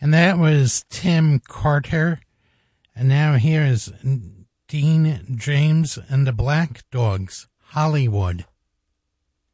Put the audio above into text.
And that was Tim Carter. And now here is Dean James and the Black Dogs, Hollywood.